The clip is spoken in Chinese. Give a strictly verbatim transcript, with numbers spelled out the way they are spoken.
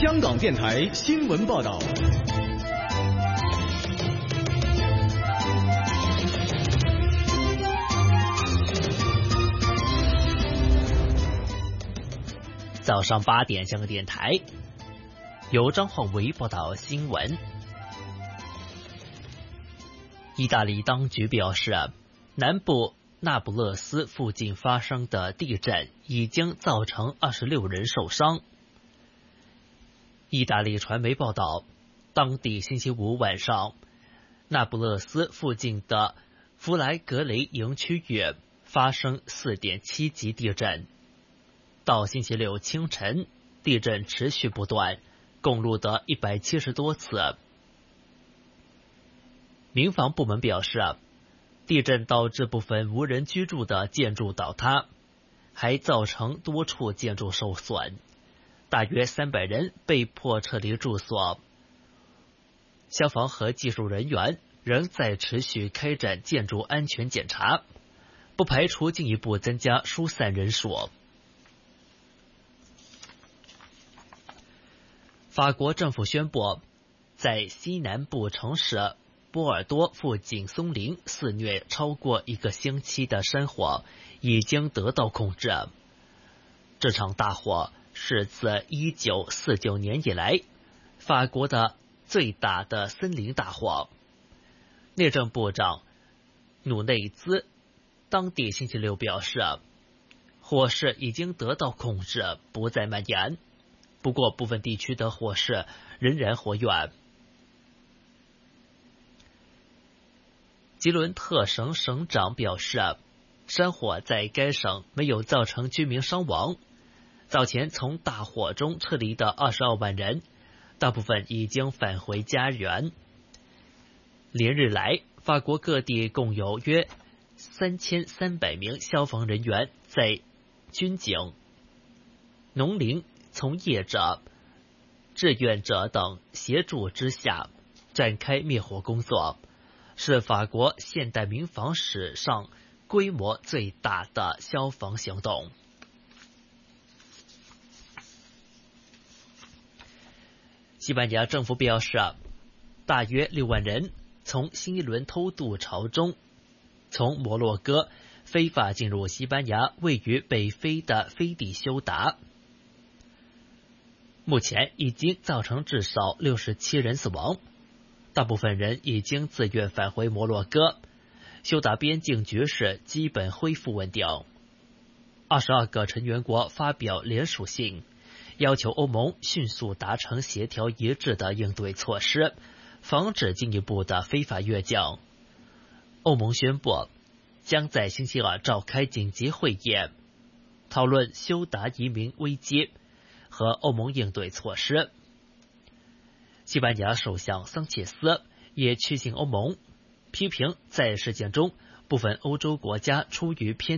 香港电台新闻报道。 早上八点，香港电台由张焕维报道新闻。意大利当局表示，南部那不勒斯附近发生的地震已经造成二十六人受伤。意大利传媒报道，当地星期五晚上，那不勒斯附近的弗莱格雷营区域发生 四点七 级地震。到星期六清晨，地震持续不断，共录得一百七十多次。民防部门表示，地震导致部分无人居住的建筑倒塌，还造成多处建筑受损，大约三百人被迫撤离住所。消防和技术人员仍在持续开展建筑安全检查，不排除进一步增加疏散人数。法国政府宣布，在西南部城市波尔多附近松林肆虐超过一个星期的山火已经得到控制。这场大火是自一九四九年以来法国的最大的森林大火。内政部长努内兹当地星期六表示，火势已经得到控制，不再蔓延。不过部分地区的火势仍然活跃。吉伦特省省长表示，山火在该省没有造成居民伤亡。早前从大火中撤离的二十二万人，大部分已经返回家园。连日来，法国各地共有约三千三百名消防人员在军警、农林从业者、志愿者等协助之下展开灭火工作，是法国现代民防史上规模最大的消防行动。西班牙政府表示，大约六万人从新一轮偷渡潮中从摩洛哥非法进入西班牙位于北非的飞地休达，目前已经造成至少六十七人死亡，大部分人已经自愿返回摩洛哥，休达边境局势基本恢复稳定。二十二个成员国发表联署信，要求欧盟迅速达成协调一致的应对措施，防止进一步的非法越境。欧盟宣布将在星期二召开紧急会议，讨论休达移民危机和欧盟应对措施。西班牙首相桑切斯也趋近欧盟，批评在事件中部分欧洲国家出于偏